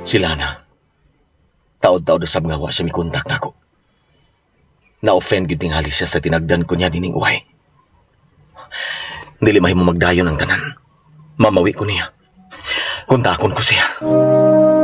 Sila na. Taod-taod sab nga wa siya mikontak nako. Na-offend gid tingali siya sa tinagdan ko niya dining uway. Dili mahimo magdayon ang tanan. Mamawi ko niya. Kontakon ko siya.